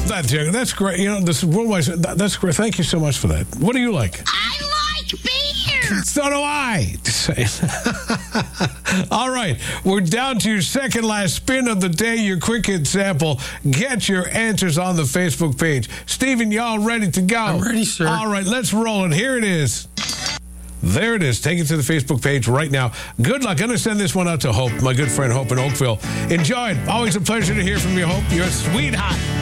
that, Jay. That's great. You know, this is worldwide. That's great. Thank you so much for that. What do you like? I like beer. So do I. All right. We're down to your second last spin of the day, your quick hit sample. Get your answers on the Facebook page. Stephen, y'all ready to go? I'm ready, sir. All right, let's roll it. Here it is. There it is. Take it to the Facebook page right now. Good luck. I'm going to send this one out to Hope, my good friend Hope in Oakville. Enjoy it. Always a pleasure to hear from you, Hope. You're a sweetheart.